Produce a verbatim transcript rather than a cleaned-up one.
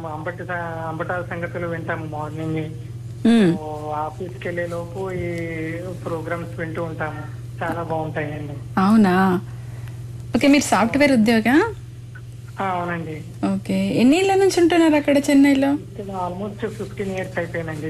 అంబటి అంబటాల సంగతులు వింటాము మార్నింగ్. మ్మ్. ఆఫీస్కి వెళ్ళే లోపు ఈ ప్రోగ్రామ్స్ వింటూ ఉంటాము. చాలా బాగుంటాయండి. అవునా? ఓకే, మీరు సాఫ్ట్వేర్ ఉద్యోగా? ఆ, అవునండి. ఓకే, ఎన్ని ఏళ్ళ నుంచి ఉంటున్నారు అక్కడ చెన్నైలో? ఇక్కడ ఆల్మోస్ట్ ఫిఫ్టీన్ ఇయర్స్ అయిపోయిందండి.